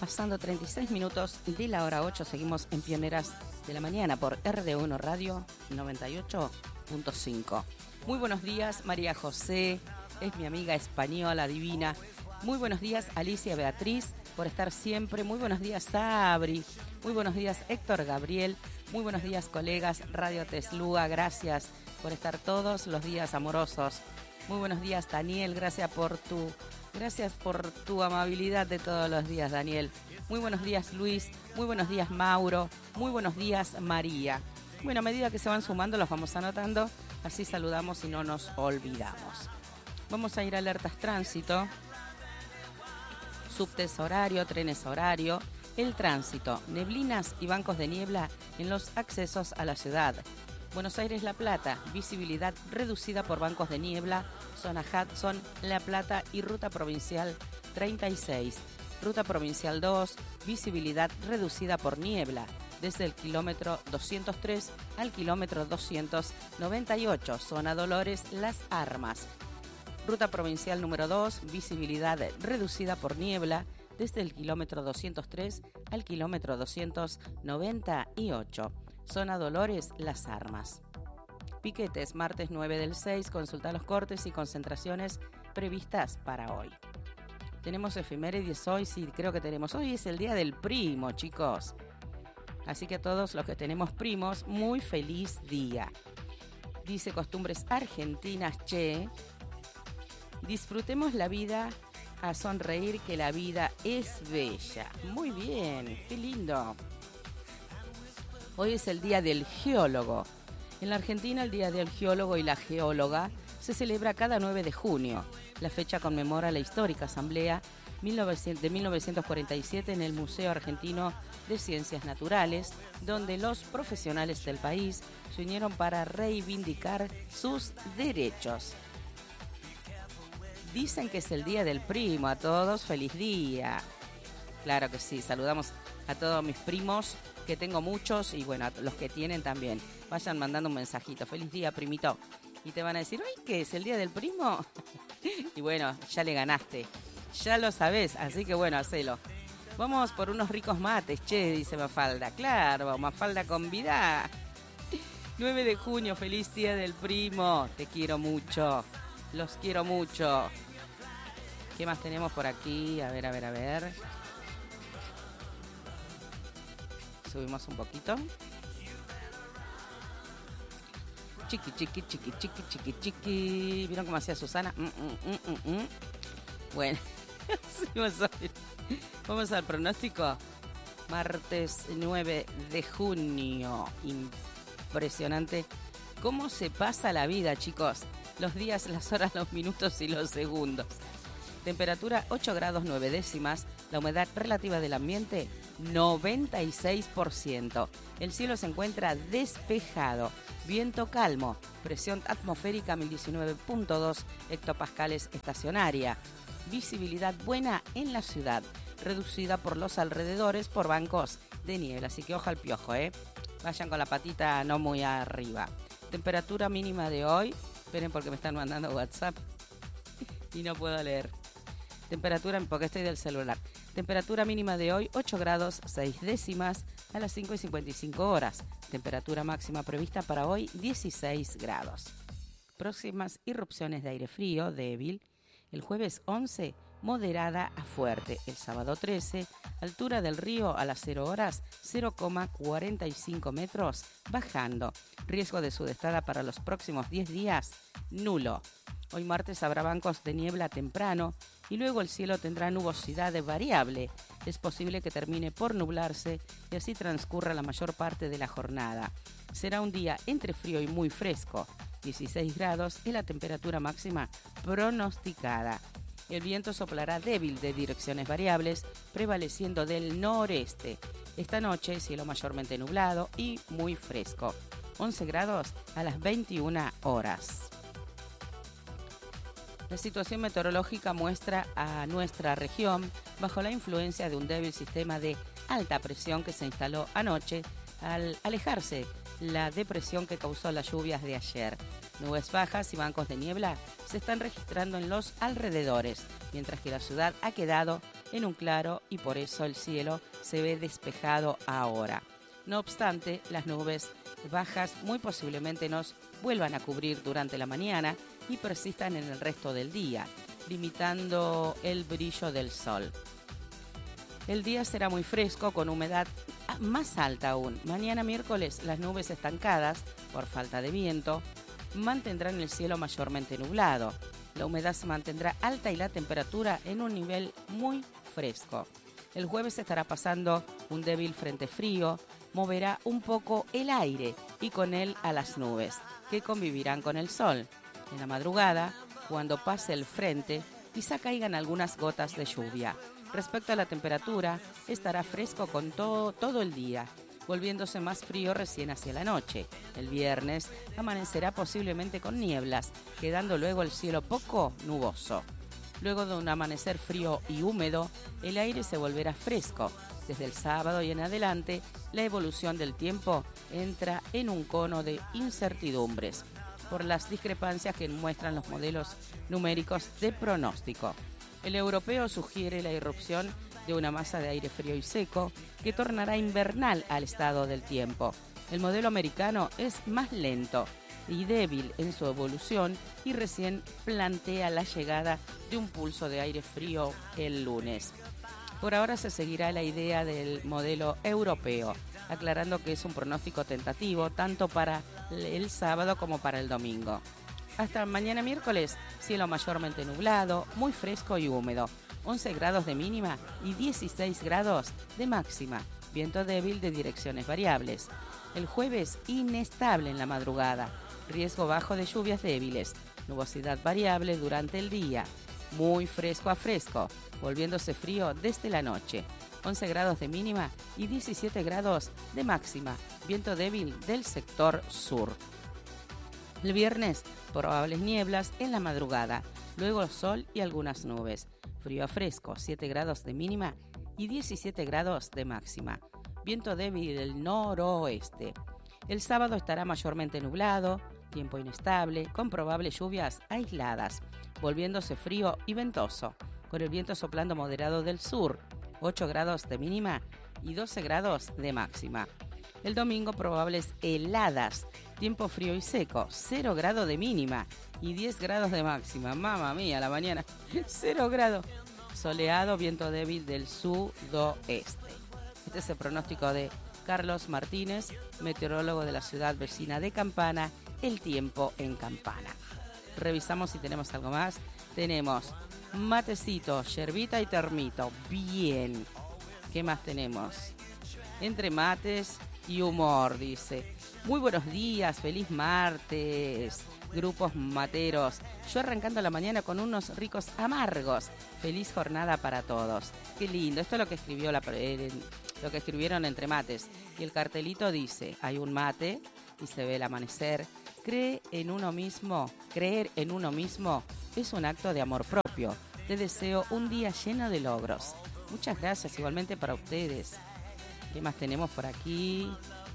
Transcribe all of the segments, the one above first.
Pasando 36 minutos de la hora 8, seguimos en Pioneras de la Mañana por RD1 Radio 98.5. Muy buenos días, María José, es mi amiga española divina. Muy buenos días, Alicia Beatriz, por estar siempre. Muy buenos días, Sabri. Muy buenos días, Héctor Gabriel. Muy buenos días, colegas, Radio Tesluga. Gracias por estar todos los días amorosos. Muy buenos días, Daniel. Gracias por tu amabilidad de todos los días, Daniel. Muy buenos días, Luis. Muy buenos días, Mauro. Muy buenos días, María. Bueno, a medida que se van sumando, los vamos anotando. Así saludamos y no nos olvidamos. Vamos a ir a alertas tránsito. Subtes horario, trenes horario. El tránsito, neblinas y bancos de niebla en los accesos a la ciudad. Buenos Aires, La Plata, visibilidad reducida por bancos de niebla, zona Hudson, La Plata y ruta provincial 36. Ruta provincial 2, visibilidad reducida por niebla, desde el kilómetro 203 al kilómetro 298, zona Dolores, Las Armas. Ruta provincial número 2, visibilidad reducida por niebla, desde el kilómetro 203 al kilómetro 298. Zona Dolores, Las Armas. Piquetes, martes 9 del 6, consulta los cortes y concentraciones previstas para hoy. Tenemos efemérides hoy, sí, creo que tenemos. Hoy es el día del primo, chicos. Así que a todos los que tenemos primos, muy feliz día. Dice costumbres argentinas, che. Disfrutemos la vida a sonreír, que la vida es bella. Muy bien, qué lindo. Hoy es el Día del Geólogo. En la Argentina, el Día del Geólogo y la Geóloga se celebra cada 9 de junio. La fecha conmemora la histórica asamblea de 1947 en el Museo Argentino de Ciencias Naturales, donde los profesionales del país se unieron para reivindicar sus derechos. Dicen que es el Día del Primo. A todos, feliz día. Claro que sí, saludamos a todos mis primos, que tengo muchos, y bueno, a los que tienen también. Vayan mandando un mensajito. Feliz día, primito. Y te van a decir, ¿hoy qué es el Día del Primo? Y bueno, ya le ganaste. Ya lo sabés, así que bueno, hacelo. Vamos por unos ricos mates, che, dice Mafalda. Claro, Mafalda con vida. 9 de junio, feliz Día del Primo. Te quiero mucho. Los quiero mucho. ¿Qué más tenemos por aquí? A ver. Subimos un poquito. Chiqui. ¿Vieron cómo hacía Susana? Bueno, vamos al pronóstico. Martes 9 de junio. Impresionante cómo se pasa la vida, chicos. Los días, las horas, los minutos y los segundos. Temperatura 8 grados 9 décimas. La humedad relativa del ambiente 96%. El cielo se encuentra despejado. Viento calmo. Presión atmosférica 1019.2 hectopascales estacionaria. Visibilidad buena en la ciudad, reducida por los alrededores por bancos de niebla. Así que ojo al piojo, Vayan con la patita no muy arriba. Temperatura mínima de hoy. Esperen porque me están mandando WhatsApp y no puedo leer. Temperatura, porque estoy del celular. Temperatura mínima de hoy, 8 grados 6 décimas a las 5:55 horas. Temperatura máxima prevista para hoy, 16 grados. Próximas irrupciones de aire frío, débil. El jueves 11, moderada a fuerte. El sábado 13, altura del río a las 0 horas, 0,45 metros, bajando. Riesgo de sudestada para los próximos 10 días, nulo. Hoy martes habrá bancos de niebla temprano y luego el cielo tendrá nubosidad variable. Es posible que termine por nublarse y así transcurra la mayor parte de la jornada. Será un día entre frío y muy fresco. 16 grados es la temperatura máxima pronosticada. El viento soplará débil de direcciones variables, prevaleciendo del noreste. Esta noche, cielo mayormente nublado y muy fresco. 11 grados a las 21 horas. La situación meteorológica muestra a nuestra región bajo la influencia de un débil sistema de alta presión que se instaló anoche al alejarse la depresión que causó las lluvias de ayer. Nubes bajas y bancos de niebla se están registrando en los alrededores, mientras que la ciudad ha quedado en un claro y por eso el cielo se ve despejado ahora. No obstante, las nubes bajas muy posiblemente nos vuelvan a cubrir durante la mañana y persistan en el resto del día, limitando el brillo del sol. El día será muy fresco con humedad más alta aún. Mañana miércoles las nubes estancadas por falta de viento mantendrán el cielo mayormente nublado. La humedad se mantendrá alta y la temperatura en un nivel muy fresco. El jueves estará pasando un débil frente frío, moverá un poco el aire y con él a las nubes, que convivirán con el sol. En la madrugada, cuando pase el frente, quizá caigan algunas gotas de lluvia. Respecto a la temperatura, estará fresco con todo el día, volviéndose más frío recién hacia la noche. El viernes amanecerá posiblemente con nieblas, quedando luego el cielo poco nuboso. Luego de un amanecer frío y húmedo, el aire se volverá fresco. Desde el sábado y en adelante, la evolución del tiempo entra en un cono de incertidumbres por las discrepancias que muestran los modelos numéricos de pronóstico. El europeo sugiere la irrupción de una masa de aire frío y seco que tornará invernal al estado del tiempo. El modelo americano es más lento y débil en su evolución y recién plantea la llegada de un pulso de aire frío el lunes. Por ahora se seguirá la idea del modelo europeo, aclarando que es un pronóstico tentativo tanto para el sábado como para el domingo. Hasta mañana miércoles, cielo mayormente nublado, muy fresco y húmedo, 11 grados de mínima y 16 grados de máxima, viento débil de direcciones variables. El jueves, inestable en la madrugada, riesgo bajo de lluvias débiles, nubosidad variable durante el día, muy fresco a fresco, volviéndose frío desde la noche, 11 grados de mínima y 17 grados de máxima, viento débil del sector sur. El viernes, probables nieblas en la madrugada, luego sol y algunas nubes. Frío a fresco, 7 grados de mínima y 17 grados de máxima. Viento débil del noroeste. El sábado estará mayormente nublado, tiempo inestable, con probables lluvias aisladas, volviéndose frío y ventoso, con el viento soplando moderado del sur, 8 grados de mínima y 12 grados de máxima. El domingo probables heladas, tiempo frío y seco, 0 grados de mínima y 10 grados de máxima. Mamma mía, la mañana, 0 grados. Soleado, viento débil del sudoeste. Este es el pronóstico de Carlos Martínez, meteorólogo de la ciudad vecina de Campana, El Tiempo en Campana. Revisamos si tenemos algo más. Tenemos matecito, yerbita y termito. Bien. ¿Qué más tenemos? Entre mates y humor, dice. Muy buenos días, feliz martes, grupos materos. Yo arrancando la mañana con unos ricos amargos. Feliz jornada para todos. Qué lindo. Esto es lo que escribió lo que escribieron entre mates. Y el cartelito dice, hay un mate y se ve el amanecer. Creer en uno mismo es un acto de amor propio. Te deseo un día lleno de logros. Muchas gracias, igualmente para ustedes. ¿Qué más tenemos por aquí?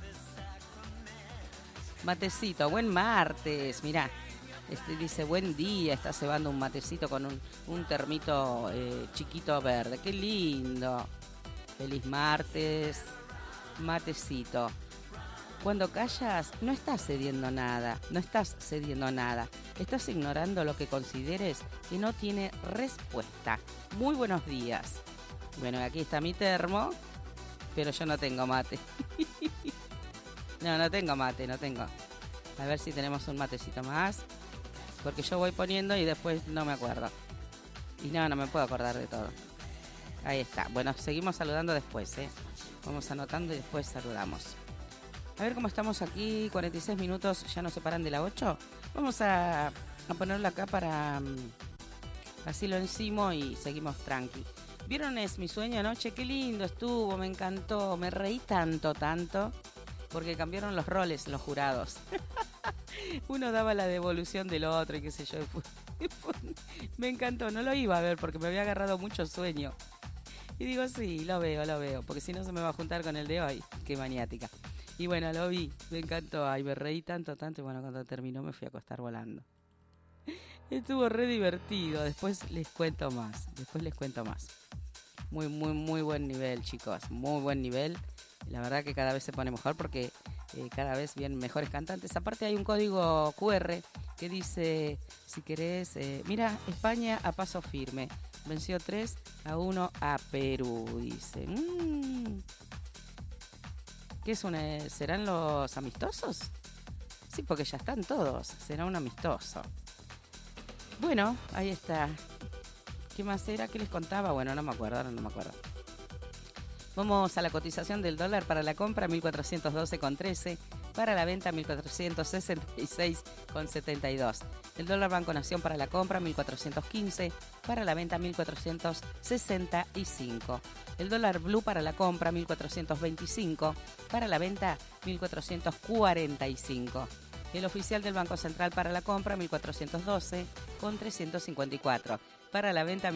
Matecito, buen martes. Mirá, dice buen día, está cebando un matecito con un termito chiquito verde. Qué lindo. Feliz martes, matecito. Cuando callas, no estás cediendo nada. Estás ignorando lo que consideres que no tiene respuesta. Muy buenos días. Bueno, aquí está mi termo, pero yo no tengo mate. No tengo mate. A ver si tenemos un matecito más, porque yo voy poniendo y después no me acuerdo. Y no me puedo acordar de todo. Ahí está. Bueno, seguimos saludando después, Vamos anotando y después saludamos. A ver cómo estamos aquí, 46 minutos, ya nos separan de la 8. Vamos a ponerlo acá para... así lo encimo y seguimos tranqui. ¿Vieron Es mi sueño anoche? Qué lindo estuvo, me encantó, me reí tanto, porque cambiaron los roles, los jurados. Uno daba la devolución del otro y qué sé yo. Me encantó, no lo iba a ver porque me había agarrado mucho sueño. Y digo, sí, lo veo, porque si no se me va a juntar con el de hoy. Qué maniática. Y bueno, lo vi, me encantó. Ay, me reí tanto. Y bueno, cuando terminó me fui a acostar volando. Estuvo re divertido. Después les cuento más. Muy buen nivel, chicos. Muy buen nivel. La verdad que cada vez se pone mejor porque cada vez vienen mejores cantantes. Aparte hay un código QR que dice, si querés, mira, España a paso firme. Venció 3-1 a Perú, dice. ¿Qué serán los amistosos? Sí, porque ya están todos. Será un amistoso. Bueno, ahí está. ¿Qué más era? ¿Qué les contaba? Bueno, no me acuerdo. Vamos a la cotización del dólar para la compra, 1.412,13. Para la venta, 1.466,72. El dólar Banco Nación para la compra, 1.415. Para la venta, 1.465. El dólar Blue para la compra, 1.425. Para la venta, 1.445. El oficial del Banco Central para la compra, 1.412,354. Para la venta,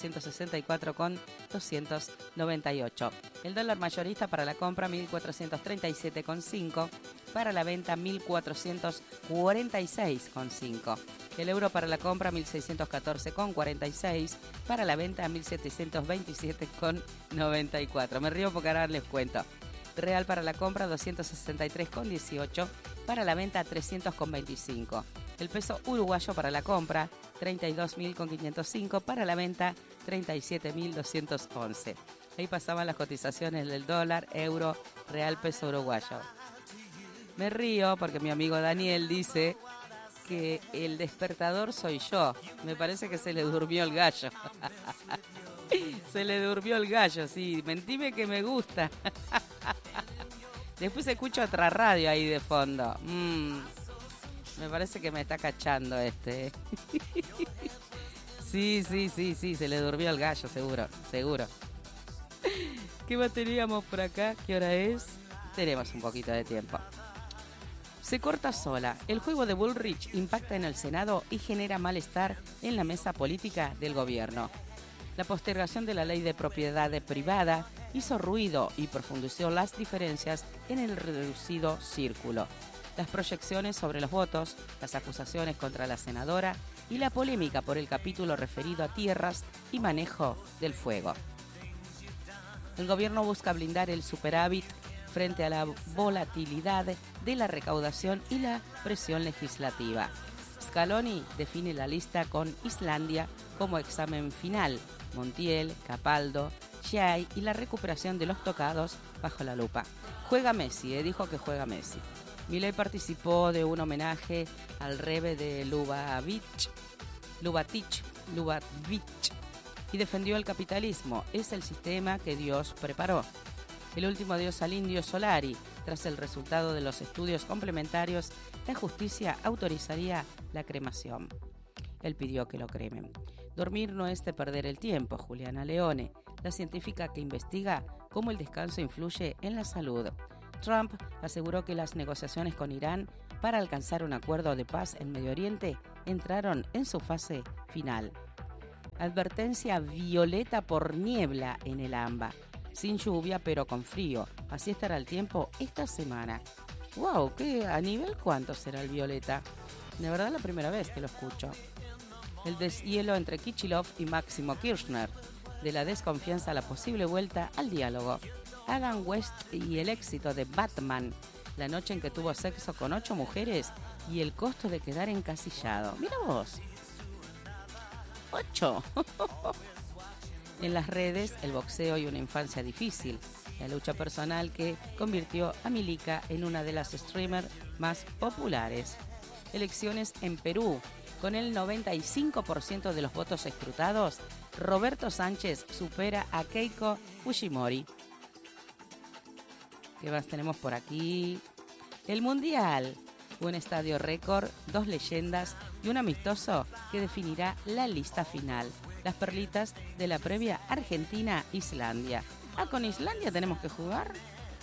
1.464,298. El dólar mayorista para la compra, 1.437,5. Para la venta, 1.446,5. El euro para la compra, 1.614,46. Para la venta, 1.727,94. Me río porque ahora les cuento. Real para la compra, 263,18. Para la venta, 300,25. El peso uruguayo para la compra, 32.505. Para la venta, 37.211. Ahí pasaban las cotizaciones del dólar, euro, real, peso uruguayo. Me río porque mi amigo Daniel dice que el despertador soy yo. Me parece que se le durmió el gallo. Se le durmió el gallo, sí. Mentime que me gusta. Después escucho otra radio ahí de fondo. Me parece que me está cachando este. Sí, se le durmió el gallo, seguro. ¿Qué más teníamos por acá? ¿Qué hora es? Tenemos un poquito de tiempo. Se corta sola. El juego de Bullrich impacta en el Senado y genera malestar en la mesa política del gobierno. La postergación de la ley de propiedad privada hizo ruido y profundizó las diferencias en el reducido círculo. Las proyecciones sobre los votos, las acusaciones contra la senadora y la polémica por el capítulo referido a tierras y manejo del fuego. El gobierno busca blindar el superávit frente a la volatilidad de la recaudación y la presión legislativa. Scaloni define la lista con Islandia como examen final, Montiel, Capaldo, Schiai y la recuperación de los tocados bajo la lupa. Juega Messi, dijo que juega Messi. Milei participó de un homenaje al rebe de Lubavitch y defendió el capitalismo. Es el sistema que Dios preparó. El último adiós al indio Solari. Tras el resultado de los estudios complementarios, la justicia autorizaría la cremación. Él pidió que lo cremen. Dormir no es de perder el tiempo, Juliana Leone, la científica que investiga cómo el descanso influye en la salud. Trump aseguró que las negociaciones con Irán para alcanzar un acuerdo de paz en Medio Oriente entraron en su fase final. Advertencia violeta por niebla en el AMBA. Sin lluvia pero con frío. Así estará el tiempo esta semana. ¡Wow! ¿A nivel cuánto será el violeta? De verdad la primera vez que lo escucho. El deshielo entre Kichilov y Máximo Kirchner. De la desconfianza a la posible vuelta al diálogo. Adam West y el éxito de Batman. La noche en que tuvo sexo con 8 mujeres y el costo de quedar encasillado. Mira vos. 8. En las redes, el boxeo y una infancia difícil. La lucha personal que convirtió a Milica en una de las streamers más populares. Elecciones en Perú. Con el 95% de los votos escrutados, Roberto Sánchez supera a Keiko Fujimori. ¿Qué más tenemos por aquí? El Mundial. Un estadio récord, 2 leyendas y un amistoso que definirá la lista final. Las perlitas de la previa Argentina-Islandia. ¿Con Islandia tenemos que jugar?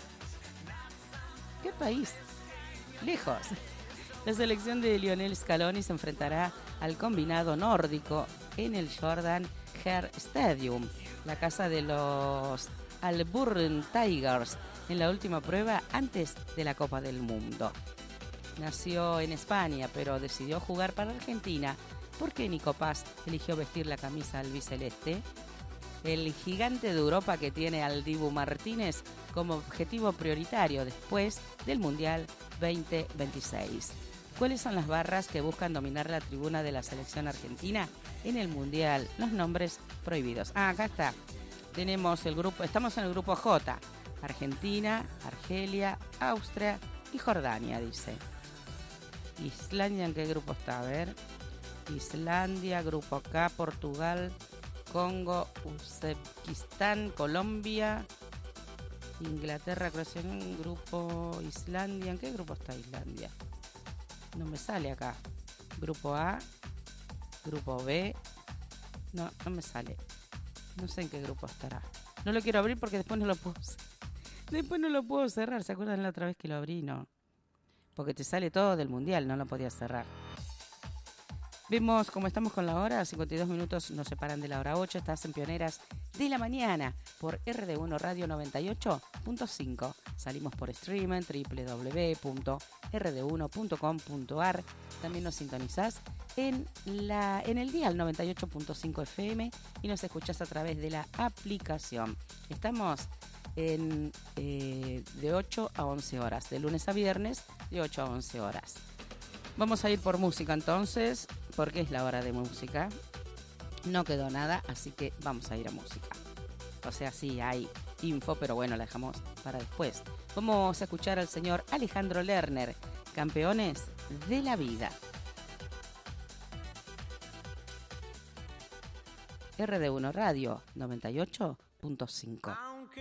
¿Qué país? Lejos. La selección de Lionel Scaloni se enfrentará al combinado nórdico en el Jordan Air Stadium, la casa de los al Burn Tigers en la última prueba antes de la Copa del Mundo. Nació en España, pero decidió jugar para Argentina. ¿Por qué Nico Paz eligió vestir la camisa albiceleste? El gigante de Europa que tiene al Dibu Martínez como objetivo prioritario después del Mundial 2026. ¿Cuáles son las barras que buscan dominar la tribuna de la selección argentina en el Mundial? Los nombres prohibidos. Acá está. Tenemos el grupo, estamos en el grupo J. Argentina, Argelia, Austria y Jordania, dice. Islandia, ¿en qué grupo está? A ver. Islandia, grupo K, Portugal, Congo, Uzbekistán, Colombia, Inglaterra, Croacia, grupo Islandia. ¿En qué grupo está Islandia? No me sale acá. Grupo A, grupo B. No me sale. No sé en qué grupo estará. No lo quiero abrir porque después no lo puedo cerrar. ¿Se acuerdan la otra vez que lo abrí? No. Porque te sale todo del mundial, no lo podía cerrar. Vemos cómo estamos con la hora. 52 minutos nos separan de la hora 8. Estás en Pioneras de la Mañana por RD1 Radio 98.5. Salimos por streaming www.rd1.com.ar. También nos sintonizás en el dial 98.5 FM y nos escuchás a través de la aplicación. Estamos de 8 a 11 horas, de lunes a viernes, de 8 a 11 horas. Vamos a ir por música entonces, porque es la hora de música. No quedó nada, así que vamos a ir a música. O sea, sí, hay info, pero bueno, la dejamos para después. Vamos a escuchar al señor Alejandro Lerner, Campeones de la Vida. RD1 Radio 98.5.